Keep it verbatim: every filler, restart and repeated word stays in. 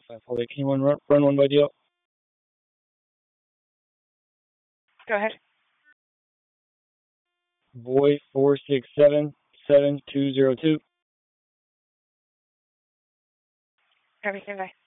five four eight, can you run, run, run one by D L? Go ahead. Boy four six seven seven two zero two. Everything bye.